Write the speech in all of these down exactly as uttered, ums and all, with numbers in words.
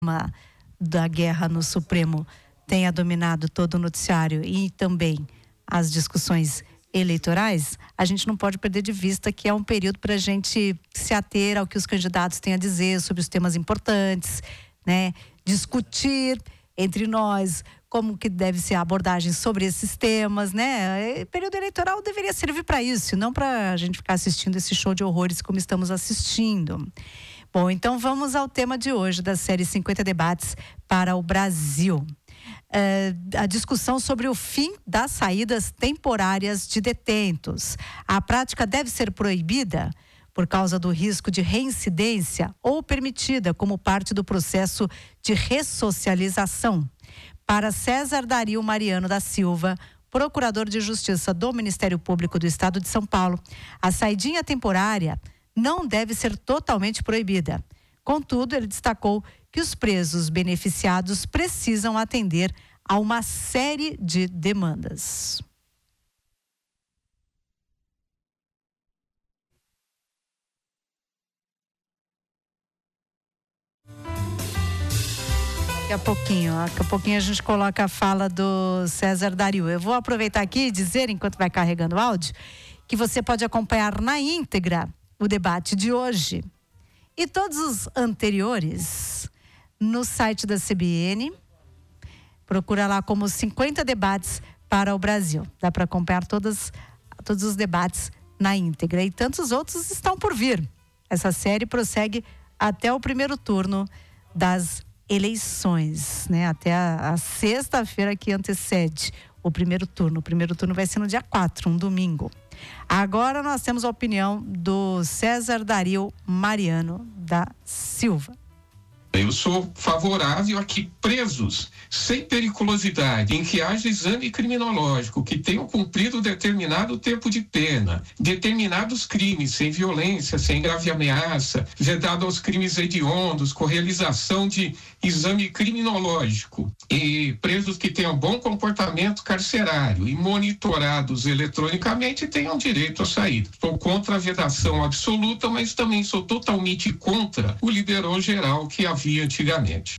da guerra no Supremo tenha dominado todo o noticiário e também as discussões eleitorais, a gente não pode perder de vista que é um período para a gente se ater ao que os candidatos têm a dizer sobre os temas importantes, né? Discutir entre nós como que deve ser a abordagem sobre esses temas, né? O período eleitoral deveria servir para isso, não para a gente ficar assistindo esse show de horrores como estamos assistindo. Bom, então vamos ao tema de hoje da série cinquenta Debates para o Brasil. É, a discussão sobre o fim das saídas temporárias de detentos. A prática deve ser proibida por causa do risco de reincidência ou permitida como parte do processo de ressocialização. Para César Dario Mariano da Silva, procurador de Justiça do Ministério Público do Estado de São Paulo, a saidinha temporária não deve ser totalmente proibida. Contudo, ele destacou que os presos beneficiados precisam atender a uma série de demandas. Daqui a pouquinho, daqui a pouquinho a gente coloca a fala do César Dario. Eu vou aproveitar aqui e dizer, enquanto vai carregando o áudio, que você pode acompanhar na íntegra o debate de hoje e todos os anteriores no site da C B N. Procura lá como cinquenta Debates para o Brasil. Dá para acompanhar todas, todos os debates na íntegra. E tantos outros estão por vir. Essa série prossegue até o primeiro turno das eleições, né? Até a, a sexta-feira que antecede o primeiro turno. O primeiro turno vai ser no dia quatro, um domingo. Agora nós temos a opinião do César Dario Mariano da Silva. Eu sou favorável a que presos sem periculosidade, em que haja exame criminológico, que tenham cumprido determinado tempo de pena, determinados crimes sem violência, sem grave ameaça, vedado aos crimes hediondos, com realização de exame criminológico, e presos que tenham bom comportamento carcerário e monitorados eletronicamente tenham direito à saída. Sou contra a vedação absoluta, mas também sou totalmente contra o liberou geral que havia antigamente.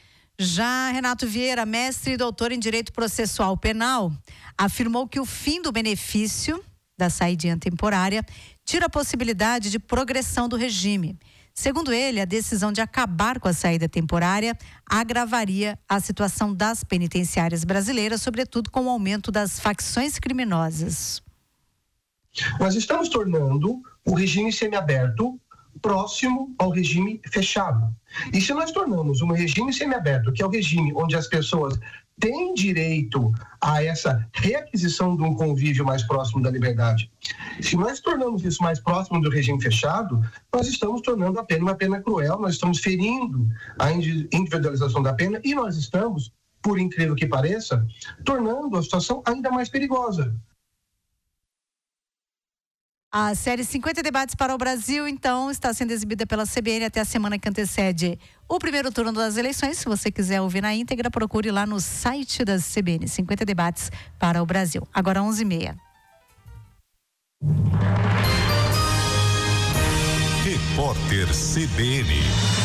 Já Renato Vieira, mestre e doutor em Direito Processual Penal, afirmou que o fim do benefício da saída temporária tira a possibilidade de progressão do regime. Segundo ele, a decisão de acabar com a saída temporária agravaria a situação das penitenciárias brasileiras, sobretudo com o aumento das facções criminosas. Nós estamos tornando o regime semiaberto próximo ao regime fechado. E se nós tornamos um regime semiaberto, que é o regime onde as pessoas têm direito a essa reaquisição de um convívio mais próximo da liberdade, se nós tornamos isso mais próximo do regime fechado, nós estamos tornando a pena uma pena cruel, nós estamos ferindo a individualização da pena e nós estamos, por incrível que pareça, tornando a situação ainda mais perigosa. A série cinquenta Debates para o Brasil, então, está sendo exibida pela C B N até a semana que antecede o primeiro turno das eleições. Se você quiser ouvir na íntegra, procure lá no site da C B N, cinquenta Debates para o Brasil. Agora onze e meia. Repórter C B N.